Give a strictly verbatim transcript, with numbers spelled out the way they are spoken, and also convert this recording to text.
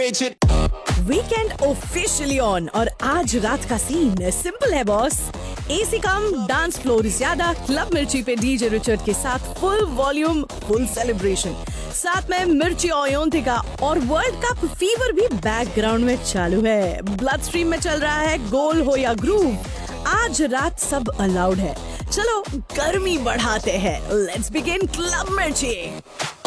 celebrated. Weekend officially on और आज रात का सीन सिंपल है बॉस। एसी कम, डांस फ्लोर ज्यादा, क्लब मिर्ची पे डीजे रिचर्ड के साथ फुल वॉल्यूम, फुल सेलिब्रेशन, साथ में मिर्ची ओयोंतिका और वर्ल्ड कप फीवर भी बैकग्राउंड में चालू है। ब्लड स्ट्रीम में चल रहा है, गोल हो या ग्रूव, आज रात सब अलाउड है। चलो गर्मी बढ़ाते हैं, लेट्स बिगिन क्लब मिर्ची।